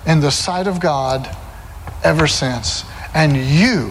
in the sight of God ever since. And you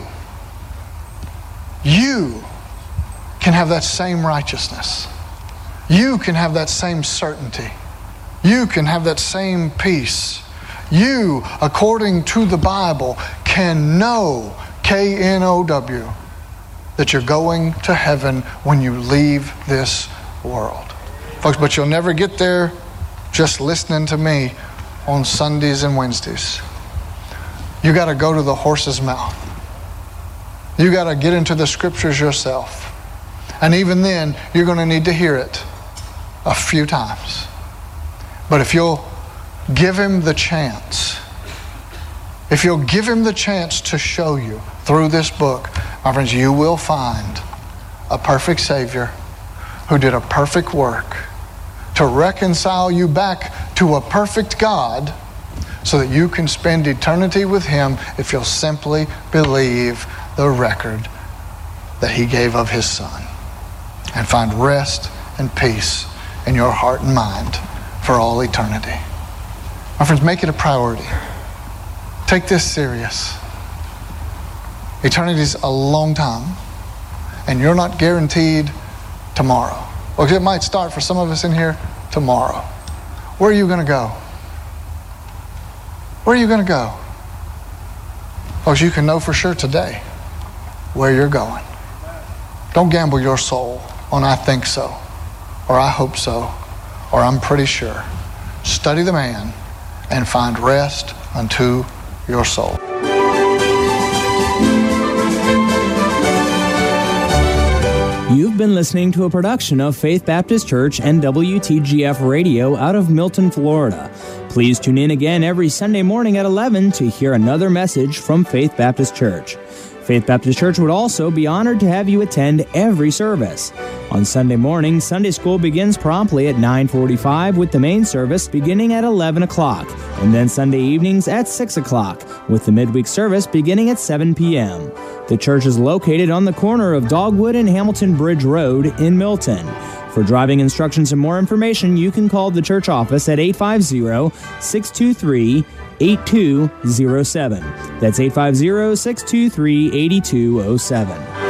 can have that same righteousness. You can have that same certainty. You can have that same peace. You, according to the Bible, can know, K-N-O-W, that you're going to heaven when you leave this world. Folks, but you'll never get there just listening to me on Sundays and Wednesdays. You got to go to the horse's mouth. You got to get into the scriptures yourself. And even then, you're going to need to hear it a few times. But if you'll give him the chance, if you'll give him the chance to show you through this book, my friends, you will find a perfect Savior who did a perfect work to reconcile you back to a perfect God so that you can spend eternity with him if you'll simply believe the record that he gave of his Son and find rest and peace in your heart and mind for all eternity. My friends, make it a priority. Take this serious. Eternity is a long time, and you're not guaranteed tomorrow. Well, it might start for some of us in here tomorrow. Where are you going to go? Where are you going to go? Because you can know for sure today where you're going. Don't gamble your soul on I think so, or I hope so, or I'm pretty sure. Study the man and find rest unto your soul. You've been listening to a production of Faith Baptist Church and WTGF Radio out of Milton, Florida. Please tune in again every Sunday morning at 11 to hear another message from Faith Baptist Church. Faith Baptist Church would also be honored to have you attend every service. On Sunday morning, Sunday school begins promptly at 9:45 with the main service beginning at 11 o'clock, and then Sunday evenings at 6 o'clock with the midweek service beginning at 7 p.m. The church is located on the corner of Dogwood and Hamilton Bridge Road in Milton. For driving instructions and more information, you can call the church office at 850-623-8207. That's 850-623-8207.